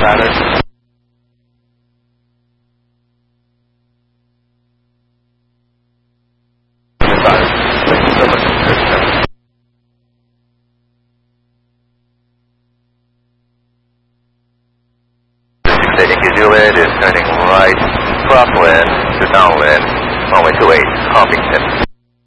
ladder. New Zealand is turning right, crosswind to downwind, runway 28, Hopkinton.